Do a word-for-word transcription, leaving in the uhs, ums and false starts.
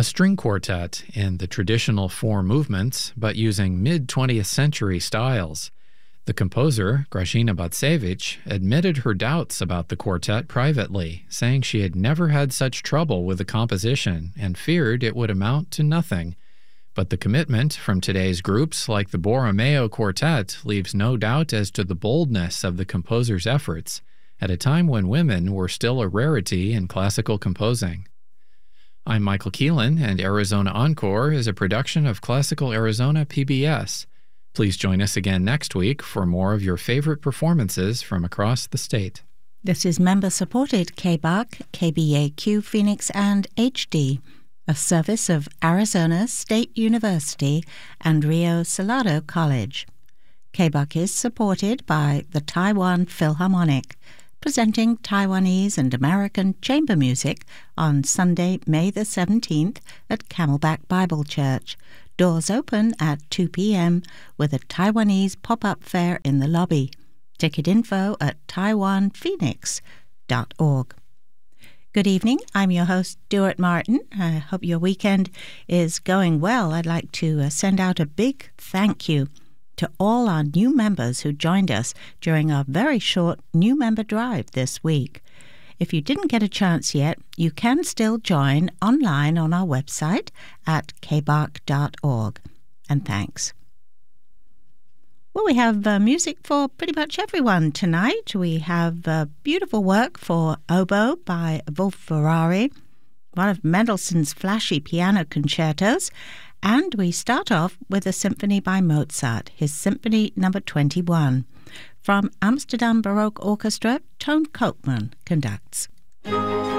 A string quartet in the traditional four movements, but using mid-twentieth century styles. The composer, Grażyna Bacewicz, admitted her doubts about the quartet privately, saying she had never had such trouble with the composition and feared it would amount to nothing. But the commitment from today's groups like the Borromeo Quartet leaves no doubt as to the boldness of the composer's efforts, at a time when women were still a rarity in classical composing. I'm Michael Keelan, and Arizona Encore is a production of Classical Arizona P B S. Please join us again next week for more of your favorite performances from across the state. This is member-supported K B A C, K B A Q Phoenix, and H D, a service of Arizona State University and Rio Salado College. K B A C is supported by the Taiwan Philharmonic, presenting Taiwanese and American chamber music on Sunday, May the seventeenth at Camelback Bible Church. Doors open at two p.m. with a Taiwanese pop-up fair in the lobby. Ticket info at taiwan phoenix dot org. Good evening. I'm your host, Stuart Martin. I hope your weekend is going well. I'd like to uh, send out a big thank you to all our new members who joined us during our very short new member drive this week. If you didn't get a chance yet, you can still join online on our website at k b a c dot org. And thanks. Well, we have uh, music for pretty much everyone tonight. We have uh, beautiful work for oboe by Wolf Ferrari, one of Mendelssohn's flashy piano concertos, and we start off with a symphony by Mozart, his Symphony Number twenty-one. From Amsterdam Baroque Orchestra, Toon Koopman conducts.